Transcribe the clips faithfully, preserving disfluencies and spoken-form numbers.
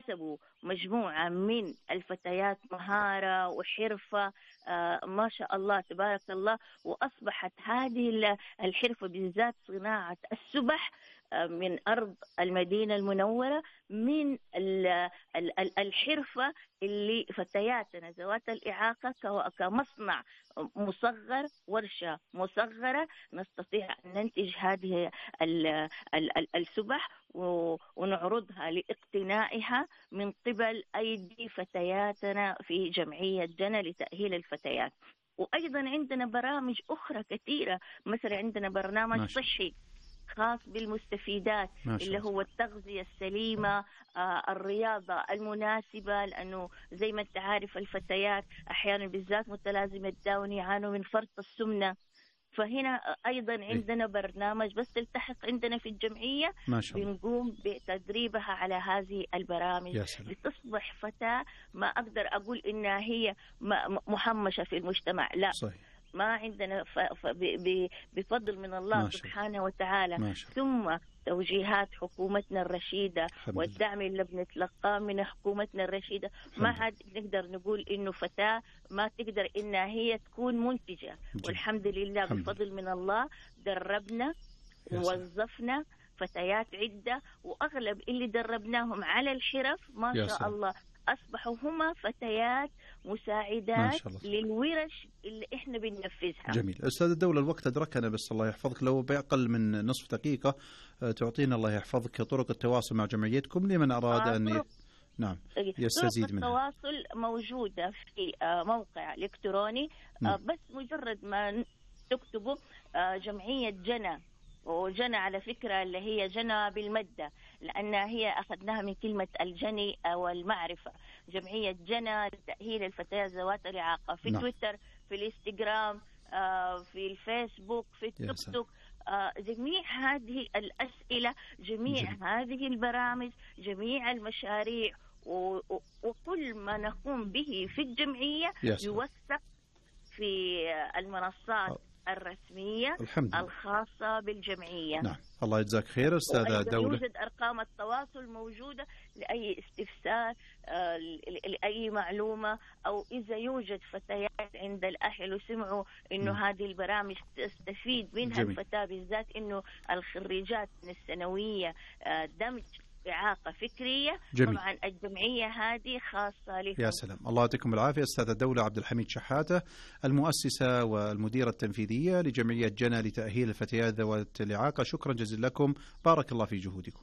اكتسبوا مجموعة من الفتيات مهارة وحرفة آه ما شاء الله تبارك الله، وأصبحت هذه الحرفة بالذات صناعة السبح من أرض المدينة المنورة من الحرفة اللي فتياتنا ذوات الإعاقة كمصنع مصغر، ورشة مصغرة، نستطيع أن ننتج هذه السبح ونعرضها لاقتنائها من قبل أيدي فتياتنا في جمعية جنى لتأهيل الفتيات. وأيضا عندنا برامج أخرى كثيرة، مثلا عندنا برنامج صحي خاص بالمستفيدات اللي هو التغذية السليمة، آه الرياضة المناسبة، لأنه زي ما أنت عارف الفتيات أحيانا بالذات متلازمة داون يعانوا من فرط السمنة. فهنا أيضا عندنا برنامج بس تلتحق عندنا في الجمعية بنقوم بتدريبها على هذه البرامج لتصبح فتاة ما أقدر أقول إنها هي محمشة في المجتمع، لا صحيح. ما عندنا ف... ف... ب... بفضل من الله سبحانه وتعالى، ثم توجيهات حكومتنا الرشيدة والدعم اللي بنتلقاه من حكومتنا الرشيدة، ما عاد نقدر نقول إنه فتاة ما تقدر إنها هي تكون منتجة. والحمد لله بفضل من الله دربنا ووظفنا فتيات عدة، وأغلب اللي دربناهم على الحرف ما شاء الله أصبحوا هما فتيات مساعدات للورش اللي إحنا بننفذها. جميل. أستاذ الدولة الوقت أدركنا، بس الله يحفظك لو بأقل من نصف دقيقة تعطينا الله يحفظك طرق التواصل مع جمعيتكم لمن أراد آه أن ي... نعم يستزيد منها. التواصل موجودة في موقع إلكتروني، نعم. بس مجرد ما تكتبوا جمعية جنى، وجنى على فكرة اللي هي جنى بالمدة لأنها هي أخذناها من كلمة الجني أو المعرفة، جمعية جنى لتأهيل الفتيات ذوات الإعاقة، في نعم. تويتر، في الانستغرام، في الفيسبوك، في التيك توك، جميع هذه الأسئلة، جميع جميل. هذه البرامج، جميع المشاريع وكل ما نقوم به في الجمعية يوثق في المنصات الرسمية الخاصة بالجمعية. نعم الله يجزاك خير أستاذة دولة. يوجد أرقام التواصل موجودة لأي استفسار، آه لأي معلومة، أو إذا يوجد فتيات عند الأهل وسمعوا إنه م. هذه البرامج تستفيد منها جميل. الفتاة بالذات إنه الخريجات من الثانوية آه دمج إعاقة فكرية، جميل. طبعا الجمعية هذه خاصة لهم. يا سلام، الله يعطيكم العافية. أستاذة الدولة عبد الحميد شحاتة، المؤسسة والمديرة التنفيذية لجمعية جنى لتأهيل الفتيات ذوات الإعاقة، شكرا جزيلا لكم، بارك الله في جهودكم.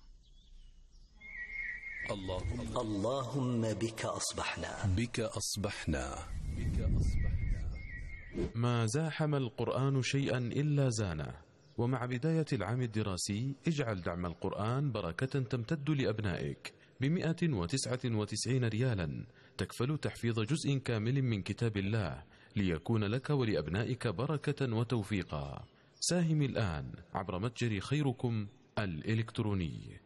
اللهم اللهم بك أصبحنا بك أصبحنا بك أصبحنا. ما زاحم القرآن شيئا إلا زانه، ومع بداية العام الدراسي اجعل دعم القرآن بركة تمتد لأبنائك بمئة وتسعة وتسعين ريالا، تكفل تحفيظ جزء كامل من كتاب الله ليكون لك ولأبنائك بركة وتوفيقا. ساهم الآن عبر متجر خيركم الإلكتروني.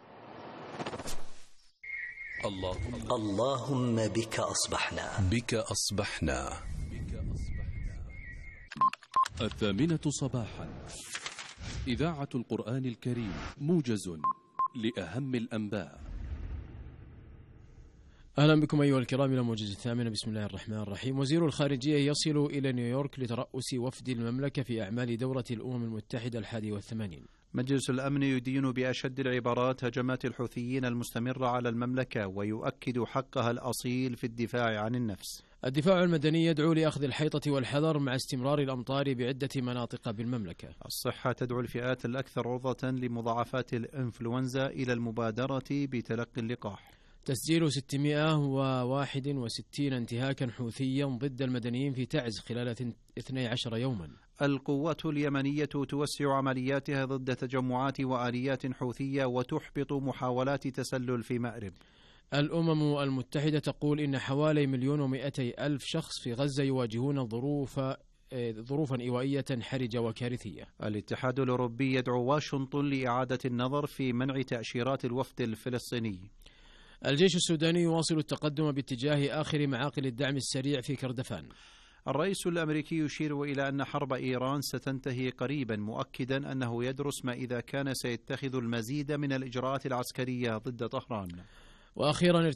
اللهم اللهم بك أصبحنا بك أصبحنا بك أصبحنا. الثامنة صباحا، إذاعة القرآن الكريم، موجز لأهم الأنباء. أهلا بكم أيها الكرام إلى موجز الثامنة. بسم الله الرحمن الرحيم. وزير الخارجية يصل إلى نيويورك لترأس وفد المملكة في أعمال دورة الأمم المتحدة الحادي والثمانين. مجلس الأمن يدين بأشد العبارات هجمات الحوثيين المستمرة على المملكة، ويؤكد حقها الأصيل في الدفاع عن النفس. الدفاع المدني يدعو لأخذ الحيطة والحذر مع استمرار الأمطار بعدة مناطق بالمملكة. الصحة تدعو الفئات الأكثر عرضة لمضاعفات الإنفلونزا إلى المبادرة بتلقي اللقاح. تسجيل ستمائة وواحد وستين انتهاكا حوثيا ضد المدنيين في تعز خلال اثني عشر يوما. القوات اليمنية توسع عملياتها ضد تجمعات وآليات حوثية وتحبط محاولات تسلل في مأرب. الأمم المتحدة تقول إن حوالي مليون ومئتي ألف شخص في غزة يواجهون ظروف ظروفا إيوائية حرجة وكارثية. الاتحاد الأوروبي يدعو واشنطن لإعادة النظر في منع تأشيرات الوفد الفلسطيني. الجيش السوداني يواصل التقدم باتجاه آخر معاقل الدعم السريع في كردفان. الرئيس الأمريكي يشير إلى أن حرب إيران ستنتهي قريبا، مؤكدا أنه يدرس ما إذا كان سيتخذ المزيد من الإجراءات العسكرية ضد طهران. وأخيرا